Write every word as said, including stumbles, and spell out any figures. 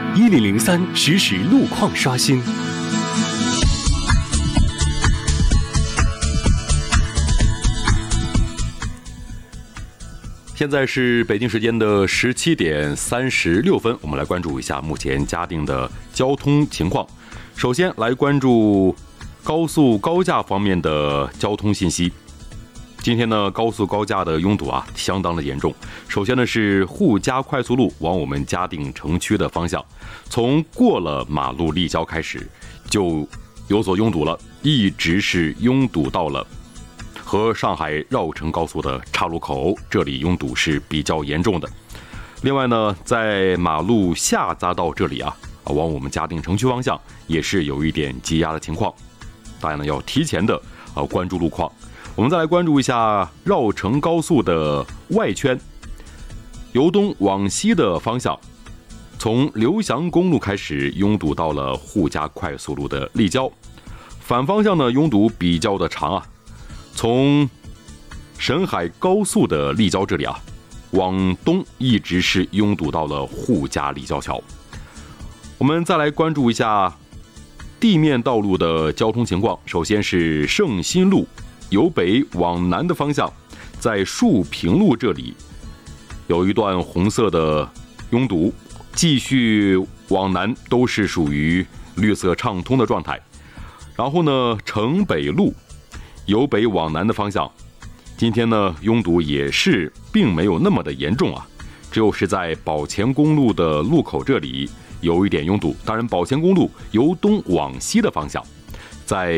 一零零三实时路况刷新。现在是北京时间的十七点三十六分，我们来关注一下目前嘉定的交通情况。首先来关注高速高架方面的交通信息。今天呢，高速高架的拥堵啊，相当的严重。首先呢是沪嘉快速路往我们嘉定城区的方向，从过了马路立交开始就有所拥堵了，一直是拥堵到了和上海绕城高速的岔路口，这里拥堵是比较严重的。另外呢，在马路下匝道这里啊，往我们嘉定城区方向也是有一点积压的情况，大家呢要提前的呃关注路况。我们再来关注一下绕城高速的外圈，由东往西的方向，从刘翔公路开始拥堵到了沪嘉快速路的立交，反方向呢拥堵比较的长啊。从沈海高速的立交这里啊，往东一直是拥堵到了沪嘉立交桥。我们再来关注一下地面道路的交通情况。首先是圣心路由北往南的方向，在树平路这里有一段红色的拥堵，继续往南都是属于绿色畅通的状态。然后呢，城北路由北往南的方向，今天呢拥堵也是并没有那么的严重啊，只有是在宝前公路的路口这里有一点拥堵。当然，宝前公路由东往西的方向，在